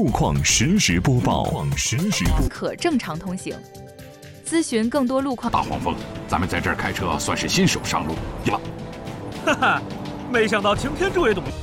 路况实时播报， 可正常通行。咨询更多路况。 大黄蜂，咱们在这儿开车算是新手上路了。 哈哈，没想到擎天柱也懂。